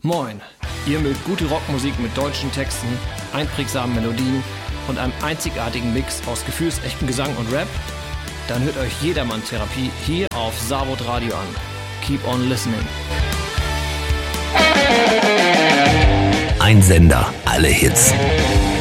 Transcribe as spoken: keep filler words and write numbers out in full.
Moin, ihr mögt gute Rockmusik mit deutschen Texten, einprägsamen Melodien und einem einzigartigen Mix aus gefühlsechtem Gesang und Rap? Dann hört euch Jedermann Therapie hier auf Savod Radio an. Keep on listening. Ein Sender, alle Hits.